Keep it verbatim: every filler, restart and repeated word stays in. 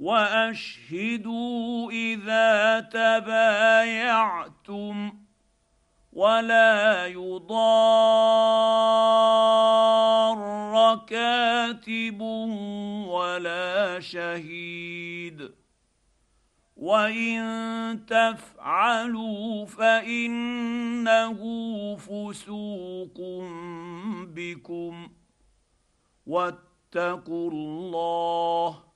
واشهدوا اذا تبايعتم ولا يضار كاتب ولا شهيد وان تفعلوا فانه فسوق بكم واتقوا الله